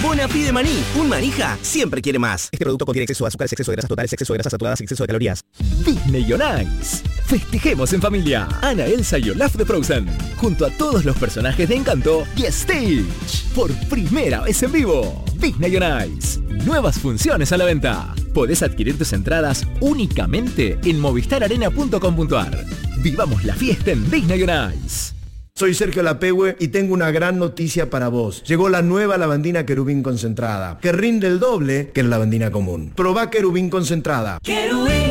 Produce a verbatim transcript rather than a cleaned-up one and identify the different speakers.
Speaker 1: Bonafide de maní. Un manija siempre quiere más. Este producto contiene exceso de azúcares, exceso de grasas totales, exceso de grasas saturadas y exceso de calorías.
Speaker 2: Disney on Ice. Festejemos en familia. Anna, Elsa y Olaf de Frozen. Junto a todos los personajes de Encanto y Stitch. Por primera vez en vivo. Disney on Ice. Nuevas funciones a la venta. Podés adquirir tus entradas únicamente en movistar arena punto com punto ar. Vivamos la fiesta en Disney on Ice.
Speaker 3: Soy Sergio Lapehue y tengo una gran noticia para vos. Llegó la nueva lavandina Querubín concentrada, que rinde el doble que la lavandina común. Probá Querubín concentrada.
Speaker 4: Querubín.